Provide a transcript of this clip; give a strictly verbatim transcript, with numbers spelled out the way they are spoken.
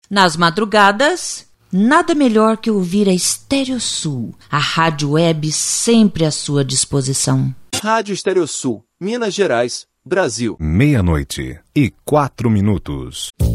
Nas madrugadas, nada melhor que ouvir a Stereosul, a rádio web sempre à sua disposição. Rádio Stereosul, Minas Gerais, Brasil. Meia-noite e quatro minutos.